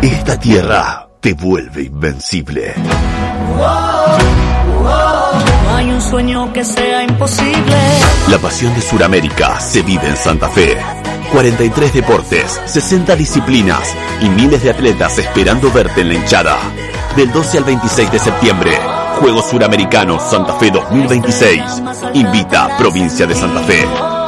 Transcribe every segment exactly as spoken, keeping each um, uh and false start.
Esta tierra te vuelve invencible. No hay un sueño que sea imposible. La pasión de Sudamérica se vive en Santa Fe. cuarenta y tres deportes, sesenta disciplinas y miles de atletas esperando verte en la hinchada. Del doce al veintiséis de septiembre, Juegos Suramericanos Santa Fe dos mil veintiséis. Invita Provincia de Santa Fe.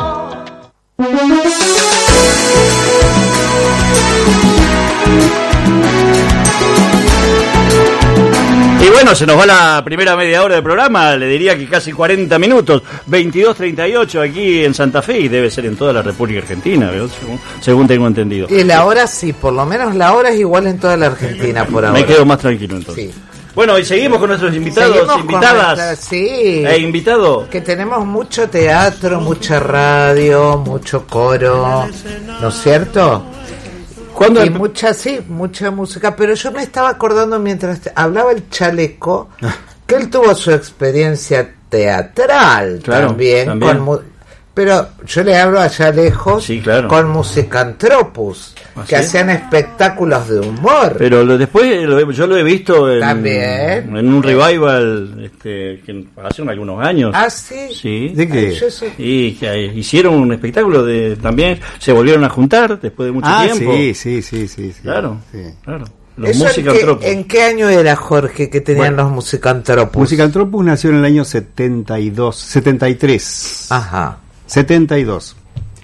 Y bueno, se nos va la primera media hora del programa, le diría que casi cuarenta minutos, veintidós treinta y ocho aquí en Santa Fe y debe ser en toda la República Argentina, ¿no? según, según tengo entendido. Y la hora sí, por lo menos la hora es igual en toda la Argentina por ahora. Me quedo más tranquilo entonces. Sí. Bueno, y seguimos con nuestros invitados, seguimos invitadas. Nuestra, sí. E invitado. Que tenemos mucho teatro, mucha radio, mucho coro, ¿no es cierto? Y mucha, sí, mucha música, pero yo me estaba acordando mientras hablaba el Chaleco que él tuvo su experiencia teatral, claro, también, también. Con, pero yo le hablo allá lejos, sí, claro, con Musicantropus, ¿ah, que sí? hacían espectáculos de humor. Pero lo, después lo, yo lo he visto en, también en un revival este, que hace algunos años. ¿Ah, sí? Sí. ¿De qué? Ay, yo soy... Y que hicieron un espectáculo de también, se volvieron a juntar después de mucho ah, tiempo. Sí, sí, sí, sí, sí. Claro, sí. claro. Los ¿Eso Musicantropus. En qué, ¿En qué año era, Jorge, que tenían bueno, los Musicantropus? Musicantropus nació en el año setenta y dos, setenta y tres. Ajá. setenta y dos.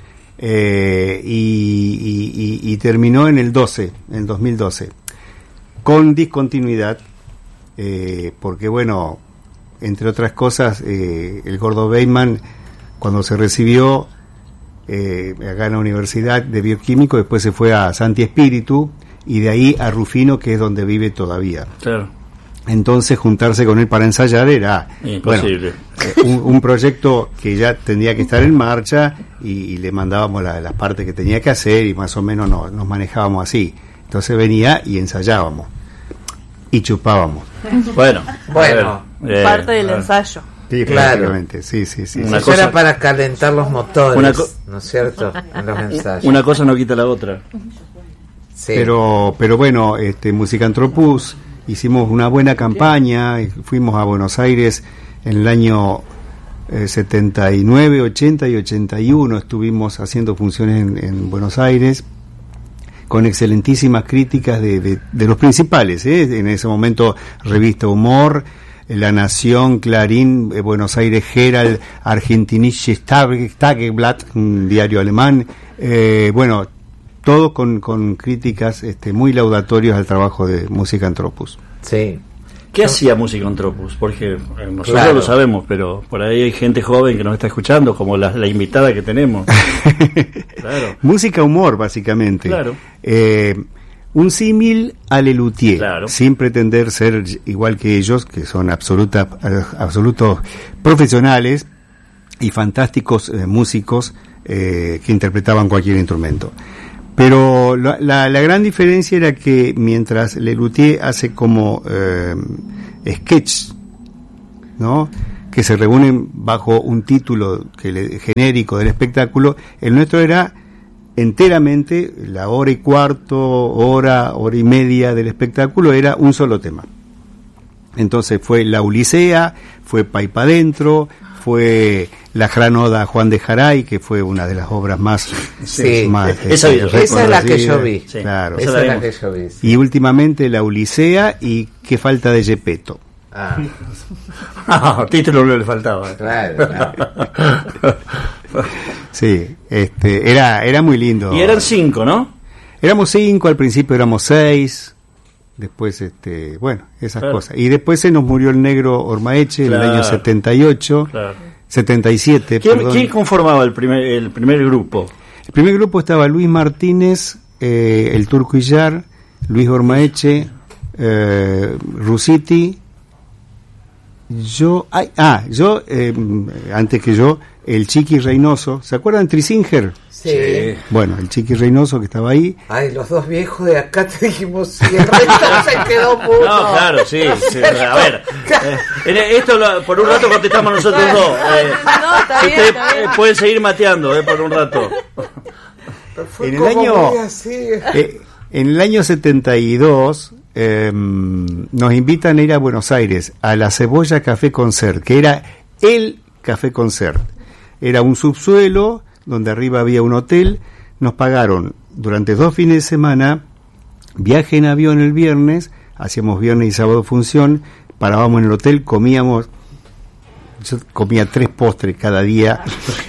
Eh, y, y, y, y terminó en el doce, en dos mil doce. Con discontinuidad, eh, porque bueno, entre otras cosas, eh, el Gordo Beyman, cuando se recibió eh, acá en la Universidad de Bioquímico, después se fue a Santi Espíritu, y de ahí a Rufino, que es donde vive todavía. Claro. Entonces juntarse con él para ensayar era imposible. Bueno, un, un proyecto que ya tendría que estar en marcha y, y le mandábamos la, las partes que tenía que hacer y más o menos no, nos manejábamos así. Entonces venía y ensayábamos y chupábamos. Bueno, bueno, eh, parte del eh, ensayo. Sí, claro. Sí, sí, sí. Una cosa era para calentar los motores, una co- ¿no es cierto? En los ensayos. Una cosa no quita la otra. Sí. Pero, pero bueno, este Musicantropus hicimos una buena campaña, fuimos a Buenos Aires en el año eh, setenta y nueve, ochenta y ochenta y uno, estuvimos haciendo funciones en, en Buenos Aires con excelentísimas críticas de, de, de los principales, ¿eh? En ese momento Revista Humor, La Nación, Clarín, eh, Buenos Aires Herald, Argentinische Tageblatt, un diario alemán, eh, bueno, todo con, con críticas este, muy laudatorias al trabajo de Musicantropus. Sí. ¿Qué hacía Musicantropus? Porque nosotros claro. lo sabemos, pero por ahí hay gente joven que nos está escuchando, como la, la invitada que tenemos. Claro. Música humor, básicamente. Claro. Eh, un símil a Lelutier, claro, sin pretender ser igual que ellos, que son absoluta, absolutos profesionales y fantásticos eh, músicos eh, que interpretaban cualquier instrumento. Pero la, la, la gran diferencia era que mientras Lelutier hace como eh, sketch, ¿no?, que se reúnen bajo un título que le, genérico del espectáculo, el nuestro era enteramente la hora y cuarto, hora, hora y media del espectáculo era un solo tema. Entonces fue La Ulisea, fue Paipa Adentro, fue La Gran Oda a Juan de Jaray, que fue una de las obras más... Sí, más esa, este, esa es la que yo vi. Sí, claro. Esa, esa es la que yo vi. Sí. Y últimamente La Ulisea y Qué falta de Gepetto. Ah. Ah, título no le faltaba. Claro, claro. Sí, este, era, era muy lindo. Y eran cinco, ¿no? Éramos cinco, al principio éramos seis... Después, este, bueno, esas claro. cosas. Y después se nos murió el negro Ormaeche claro. en el año setenta y ocho, claro. setenta y siete. ¿Quién, ¿Quién conformaba el primer, el primer grupo? El primer grupo estaba Luis Martínez, eh, el Turco Illar, Luis Ormaeche, eh, Rusiti, yo, ay, ah, yo, eh, antes que yo, el Chiqui Reynoso. ¿Se acuerdan Trisinger? Sí. Bueno, el Chiqui Reynoso que estaba ahí. Ay, los dos viejos de acá te dijimos, sí, el resto se quedó mudo. No, claro, sí, sí. A ver, eh, esto lo, por un rato contestamos nosotros dos. Eh, no, está bien, ustedes está bien. Eh, pueden seguir mateando eh, por un rato. En el año... Así. Eh, En el año setenta y dos eh, nos invitan a ir a Buenos Aires a la Cebolla Café Concert, que era el Café Concert. Era un subsuelo donde arriba había un hotel. Nos pagaron durante dos fines de semana viaje en avión el viernes, hacíamos viernes y sábado función, parábamos en el hotel, comíamos, yo comía tres postres cada día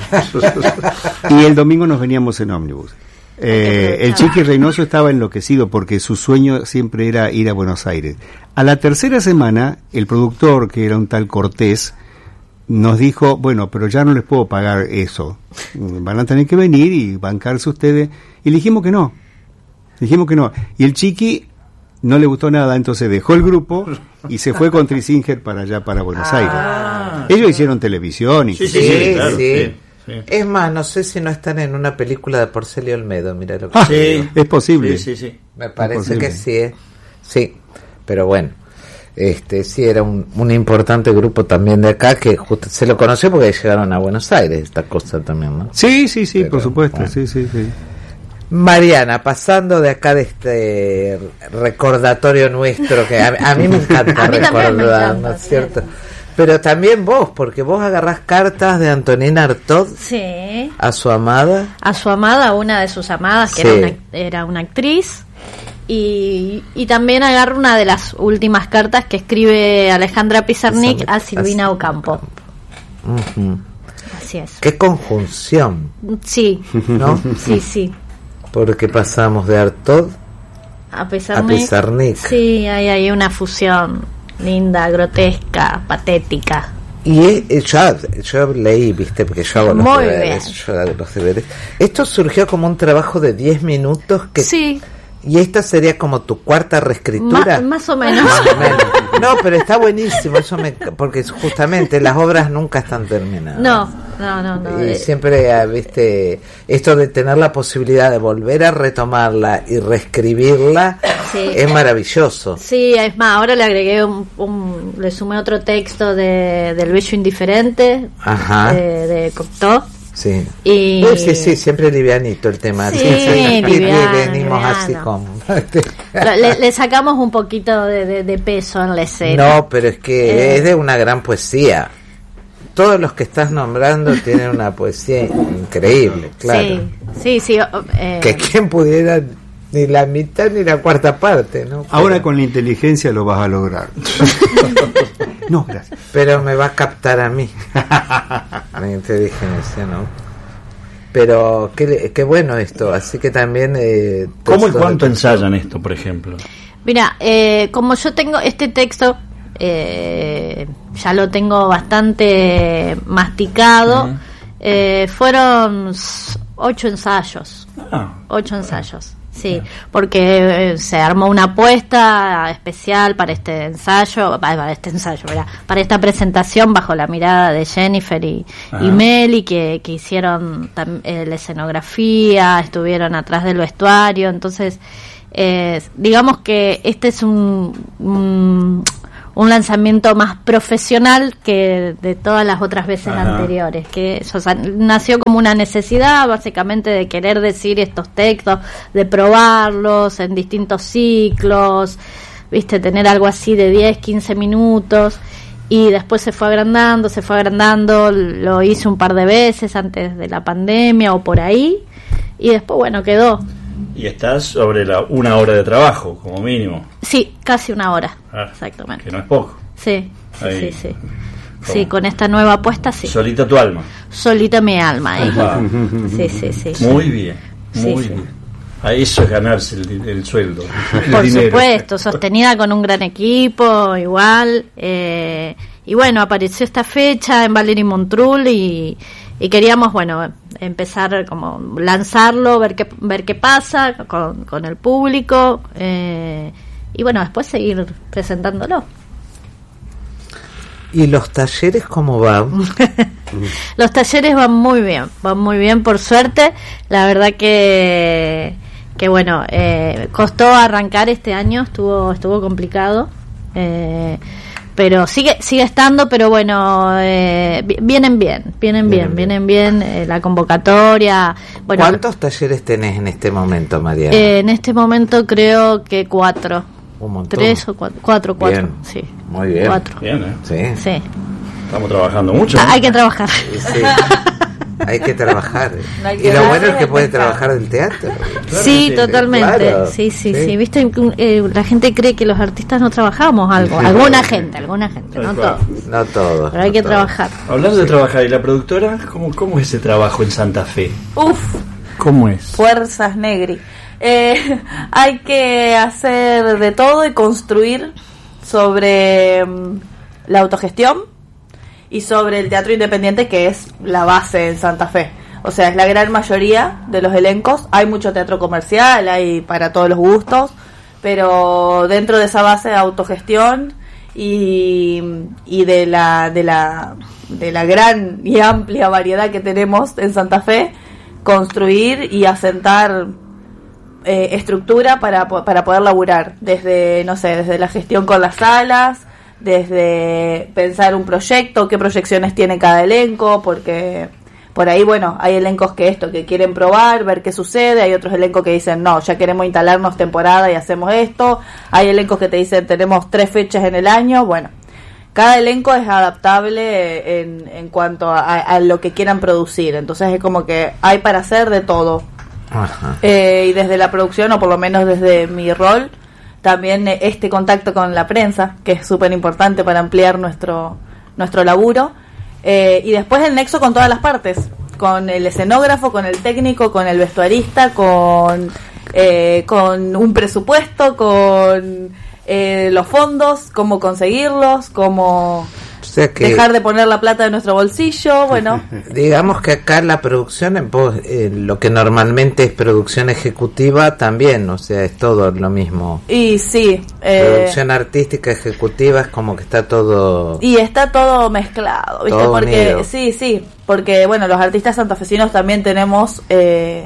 y el domingo nos veníamos en ómnibus. Eh, el Chiqui Reynoso estaba enloquecido porque su sueño siempre era ir a Buenos Aires. A la tercera semana, el productor, que era un tal Cortés, nos dijo, bueno, pero ya no les puedo pagar eso, van a tener que venir y bancarse ustedes. Y le dijimos que no, le dijimos que no. Y el Chiqui no le gustó nada, entonces dejó el grupo y se fue con Trisinger para allá, para Buenos Ah, Aires. Ellos hicieron televisión y Sí, Sí, sí, sí. claro, sí, sí. Es más, no sé si no están en una película de Porcelio Olmedo, mira lo que Ah, te digo. Sí. es posible. Sí, sí, sí. Me parece posible. que sí, ¿eh? Sí, pero bueno, este sí era un, un importante grupo también de acá que justo se lo conoció porque llegaron a Buenos Aires, esta cosa también, ¿no? Sí, sí, sí, Pero, por supuesto, bueno. sí, sí, sí. Mariana, pasando de acá de este recordatorio nuestro, que a, a mí me encanta A mí también me recordar, encanta, ¿no es cierto? Pero también vos, porque vos agarrás cartas de Antonina Artaud Sí. a su amada. A su amada, una de sus amadas, que Sí. era, una, era una actriz. Y, y también agarro una de las últimas cartas que escribe Alejandra Pizarnik a Silvina Ocampo. Ujú. Así es. Qué conjunción, Sí, ¿no? sí, sí. Porque pasamos de Artaud A a Pizarnik. Pizarnik. Sí, hay, hay una fusión linda, grotesca, patética. Y eh, eh, yo, yo leí, viste, porque yo hago los Muy deberes, bien. yo hago los deberes. Esto surgió como un trabajo de diez minutos que Sí, y esta sería como tu cuarta reescritura. ma- más o menos. Más o menos. No, pero está buenísimo eso me, porque justamente las obras nunca están terminadas. No, no, no, no. Y eh, siempre, ah, viste, esto de tener la posibilidad de volver a retomarla y reescribirla Sí. es maravilloso. Sí, es más, ahora le agregué un, un- le sumé otro texto de del Bello Indiferente, Ajá. eh, de Cocteau. Sí. Y Uy, sí, sí, siempre livianito el tema. Sí, Y liviano, venimos liviano. así como... Lo- le, le sacamos un poquito de, de- de peso en la escena. No, pero es que Eh. es de una gran poesía. Todos los que estás nombrando tienen una poesía increíble, claro. Sí, sí, sí. o- eh, Que quien pudiera ni la mitad ni la cuarta parte, ¿no? Ahora Pero- con la inteligencia lo vas a lograr. No, gracias. Pero me va a captar a mí. La inteligencia, ¿no? Pero qué, qué bueno esto, así que también... Eh, ¿Cómo y textos cuánto de- ensayan esto, por ejemplo? Mira, eh, como yo tengo este texto, eh, ya lo tengo bastante masticado, Ujú. eh, fueron s- ocho ensayos. Ah, Ocho ensayos, sí, porque eh, se armó una apuesta especial para este ensayo, pa- para este ensayo, ¿verdad? Para esta presentación bajo la mirada de Jennifer y, Ajá. y Meli, que, que hicieron tam- eh, la escenografía, estuvieron atrás del vestuario, entonces, eh, digamos que este es un, un un lanzamiento más profesional que de todas las otras veces Ajá. anteriores, que o sea, nació como una necesidad básicamente de querer decir estos textos, de probarlos en distintos ciclos, viste, tener algo así de diez, quince minutos, y después se fue agrandando, se fue agrandando, lo hice un par de veces antes de la pandemia o por ahí, y después bueno, quedó. y estás sobre la una hora de trabajo, como mínimo. Sí, casi una hora, Ah, exactamente. Que no es poco. Sí, sí, Ahí. sí, sí. ¿Cómo? Sí, con esta nueva apuesta, sí. Solita tu alma. Solita mi alma, ¿eh? Ah, Sí, sí, sí. muy bien, Sí, muy sí. bien. A eso es ganarse el, el sueldo. el Por dinero. supuesto, sostenida con un gran equipo, igual. Eh, y bueno, apareció esta fecha en Valery Montrul y, y queríamos, bueno, empezar como lanzarlo, ver qué, ver qué pasa con, con el público eh, y bueno, después seguir presentándolo. ¿Y los talleres cómo van? Los talleres van muy bien, van muy bien por suerte. La verdad que, que bueno, eh, costó arrancar este año, estuvo estuvo complicado. Eh, pero sigue sigue estando, pero bueno, eh, vienen bien, vienen bien, vienen bien, eh, la convocatoria. Bueno, ¿cuántos talleres tenés en este momento, Mariana? Eh, en este momento creo que cuatro. Un montón. Tres o cuatro, cuatro, cuatro, bien. sí. Muy bien. Cuatro. Bien, ¿eh? Sí. Sí. Estamos trabajando mucho. Ah, hay que trabajar. Sí, sí. Hay que trabajar. No hay Y que lo darle bueno es que de puede pensar. trabajar del teatro. Sí, sí, totalmente. claro. Sí, sí, Sí. sí. Viste, eh, la gente cree que los artistas no trabajamos algo. Sí. Alguna gente, alguna gente, no Tal cual. todos. No todos. Pero hay no que todos. trabajar. Hablando de trabajar, ¿y la productora? ¿Cómo, cómo es ese trabajo en Santa Fe? Uf, ¿Cómo es? fuerzas negri. Eh, hay que hacer de todo y construir sobre mm, la autogestión y sobre el teatro independiente, que es la base en Santa Fe. O sea, es la gran mayoría de los elencos. Hay mucho teatro comercial, hay para todos los gustos, pero dentro de esa base de autogestión y, y de la de la de la gran y amplia variedad que tenemos en Santa Fe, construir y asentar eh, estructura para para poder laburar desde, no sé, desde la gestión con las salas, desde pensar un proyecto, qué proyecciones tiene cada elenco, porque por ahí, bueno, hay elencos que esto, que quieren probar, ver qué sucede, hay otros elencos que dicen, no, ya queremos instalarnos temporada y hacemos esto, hay elencos que te dicen, tenemos tres fechas en el año, bueno, cada elenco es adaptable en, en cuanto a, a lo que quieran producir, entonces es como que hay para hacer de todo. Ajá. Eh, y desde la producción, o por lo menos desde mi rol, también eh, este contacto con la prensa, que es súper importante para ampliar nuestro nuestro laburo, eh, y después el nexo con todas las partes, con el escenógrafo, con el técnico, con el vestuarista, con eh, con un presupuesto, con eh, los fondos, cómo conseguirlos, cómo O sea que, dejar de poner la plata de nuestro bolsillo, bueno. digamos que acá la producción, en pos- eh, lo que normalmente es producción ejecutiva, también, o sea, es todo lo mismo. Y sí, eh, Producción artística ejecutiva es como que está todo... y está todo mezclado, ¿viste? Todo Porque unido. sí, sí, porque bueno, los artistas santafesinos también tenemos eh,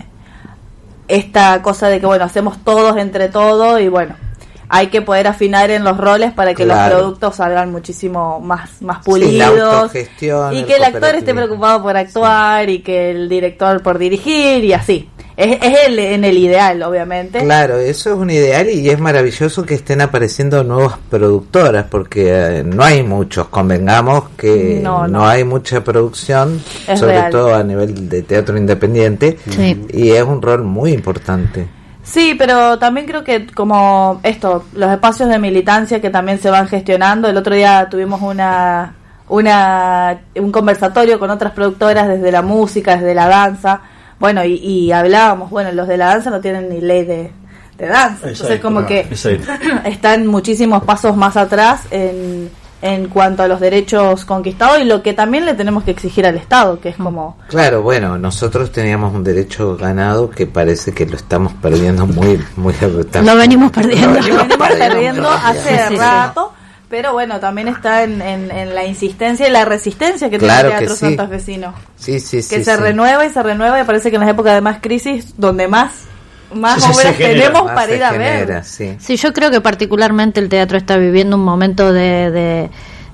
esta cosa de que bueno, hacemos todos entre todos y bueno, hay que poder afinar en los roles para que Claro. los productos salgan muchísimo más más Sí, la pulidos, autogestión, y el que el actor esté cooperativismo. preocupado por actuar y que el director por dirigir y así. Es, es el, en el ideal, obviamente. Claro, eso es un ideal y es maravilloso que estén apareciendo nuevas productoras porque eh, no hay muchos, convengamos que No, no, no. hay mucha producción, Es sobre real. todo a nivel de teatro independiente, Sí. y es un rol muy importante. Sí, pero también creo que como esto, los espacios de militancia que también se van gestionando. El otro día tuvimos una, una un conversatorio con otras productoras desde la música, desde la danza. Bueno, y, y hablábamos, bueno, los de la danza no tienen ni ley de, de danza. Entonces Exacto, como no, que exacto. están muchísimos pasos más atrás en, en cuanto a los derechos conquistados y lo que también le tenemos que exigir al Estado, que es como... Claro, bueno, nosotros teníamos un derecho ganado que parece que lo estamos perdiendo muy, muy... Lo venimos perdiendo. Lo venimos perdiendo hace Sí, sí, sí. rato, pero bueno, también está en, en, en la insistencia y la resistencia que Claro tiene el que teatro sí. santafesino, Sí, sí, que sí. se sí. renueva y se renueva, y parece que en las épocas de más crisis, donde más, más Sí, sí, obras se genera, tenemos Más para se ir a genera, ver. sí. Sí, yo creo que particularmente el teatro está viviendo un momento de de,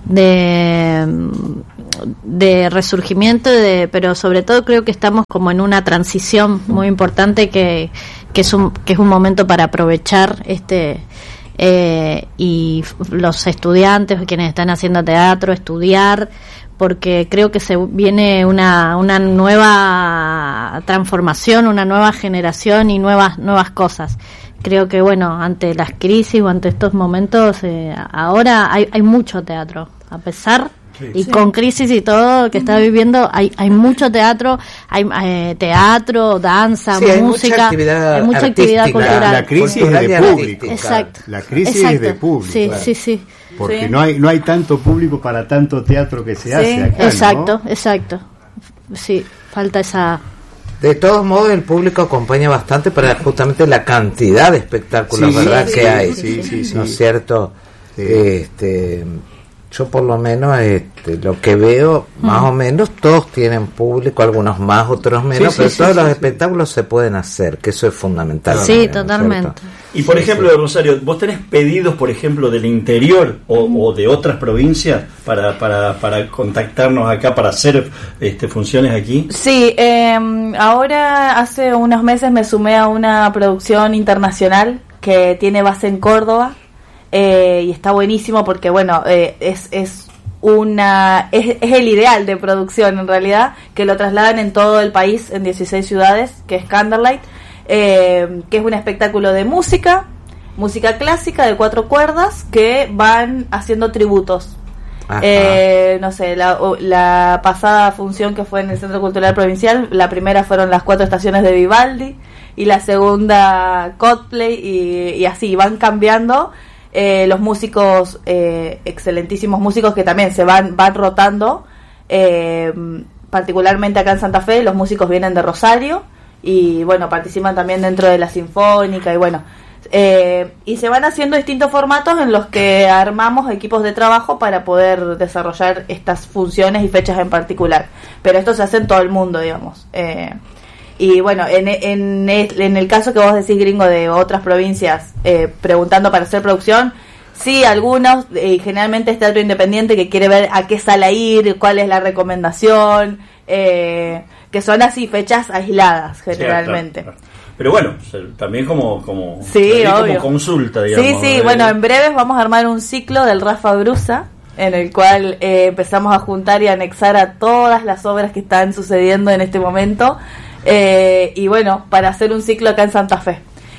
de, de resurgimiento, de, pero sobre todo creo que estamos como en una transición muy importante que, que es un que es un momento para aprovechar este eh, y los estudiantes, quienes están haciendo teatro, estudiar, porque creo que se viene una una nueva transformación, una nueva generación y nuevas nuevas cosas. Creo que bueno, ante las crisis o ante estos momentos, eh, ahora hay hay mucho teatro, a pesar y Sí. con crisis y todo que está viviendo, hay hay mucho teatro, hay eh, teatro, danza, Sí, hay mucha música, actividad hay mucha actividad artística. cultural. La, la crisis es Cultural y de artística. público. Exacto. La crisis Exacto. es de público. Sí, claro. sí, sí. Porque Sí. no hay no hay tanto público para tanto teatro que se Sí, hace acá, ¿no? Exacto, exacto. Sí, falta esa. De todos modos, el público acompaña bastante para justamente la cantidad de espectáculos, Sí, ¿verdad? sí, que sí, hay, sí, sí, sí. ¿no es cierto? Sí. Este, Yo por lo menos este, lo que veo, más mm. o menos todos tienen público, algunos más, otros menos, sí, sí, pero sí, todos sí, los sí. espectáculos se pueden hacer, que eso es fundamental. Sí, también, totalmente. Y por sí, ejemplo, sí. Rosario, ¿vos tenés pedidos, por ejemplo, del interior o, mm. o de otras provincias para, para, para contactarnos acá, para hacer este, funciones aquí? Sí, eh, ahora hace unos meses me sumé a una producción internacional que tiene base en Córdoba. Eh, y está buenísimo porque bueno eh, es es una es, es el ideal de producción en realidad, que lo trasladan en todo el país en dieciséis ciudades, que es Candlelight, eh, que es un espectáculo de música música clásica de cuatro cuerdas que van haciendo tributos. Eh, no sé, la, la pasada función que fue en el Centro Cultural Provincial, la primera fueron las cuatro estaciones de Vivaldi y la segunda Coldplay y, y así van cambiando. Eh, los músicos, eh, excelentísimos músicos que también se van van rotando, eh, particularmente acá en Santa Fe, los músicos vienen de Rosario y bueno, participan también dentro de la Sinfónica y bueno, eh, y se van haciendo distintos formatos en los que armamos equipos de trabajo para poder desarrollar estas funciones y fechas en particular, pero esto se hace en todo el mundo, digamos. eh, Y bueno, en, en, en el caso que vos decís, gringo, de otras provincias, eh, preguntando para hacer producción, sí, algunos, y eh, generalmente es teatro independiente que quiere ver a qué sala ir, cuál es la recomendación, eh, que son así fechas aisladas generalmente. Sí, claro, claro. Pero bueno, también como como, sí, como consulta, digamos. Sí, sí, eh. bueno, en breves vamos a armar un ciclo del Rafa Brusa, en el cual eh, empezamos a juntar y anexar a todas las obras que están sucediendo en este momento. Eh, y bueno, para hacer un ciclo acá en Santa Fe,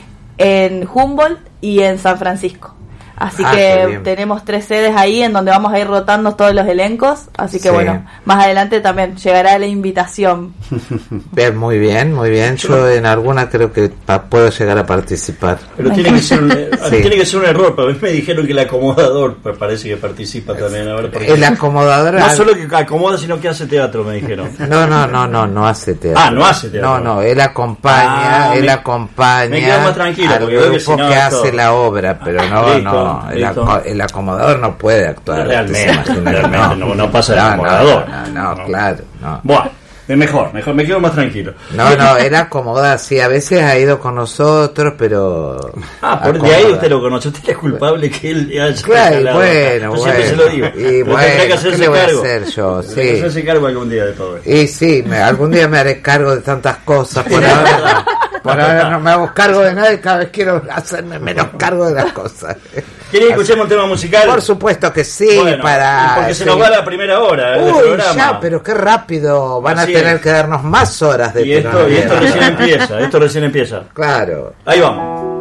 en Humboldt y en San Francisco. Así ah, que tenemos tres sedes ahí en donde vamos a ir rotando todos los elencos. Así que sí. Bueno, más adelante también llegará la invitación. Bien, muy bien, muy bien. Yo en alguna creo que pa- puedo llegar a participar. Pero tiene que, ser un, sí. tiene que ser un error. Pero a mí me dijeron que el acomodador parece que participa también. A ver, el acomodador no al... solo que acomoda, sino que hace teatro, me dijeron. No, no, no, no, no hace teatro. Ah, no hace teatro. No, no, él acompaña, ah, él me, acompaña me quedo más tranquilo, al grupo que, si no, que hace todo... la obra, pero no, listo, no. El, ac- el acomodador no puede actuar. Realmente, realmente no, no pasa el no, acomodador. No, no, no, no, claro. No. Bueno, mejor, mejor, me quedo más tranquilo. No, no, él acomoda, sí, a veces ha ido con nosotros, pero... Ah, por de ahí usted lo conoce, usted es culpable que él haya... Claro, bueno, bueno. Yo siempre se lo digo. Y bueno, que hacerse ¿qué le voy cargo? a hacer yo? Sí. Que hacerse cargo algún día de todo esto. Y sí, me, algún día me haré cargo de tantas cosas, por ahora... Por ahora no me hago cargo de nada y cada vez quiero hacerme menos cargo de las cosas. ¿Querés que escuchemos un tema musical? Por supuesto que sí, bueno, para... Porque sí. se nos va la primera hora Uy, del programa. Ya, pero qué rápido. Van Así a tener es. que darnos más horas de y esto, y esto recién empieza, esto recién empieza. Claro. Ahí vamos.